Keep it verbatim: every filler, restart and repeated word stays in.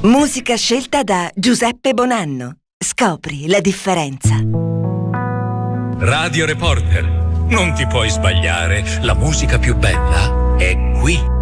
Musica scelta da Giuseppe Bonanno. Scopri la differenza. Radio Reporter. Non ti puoi sbagliare. La musica più bella è qui.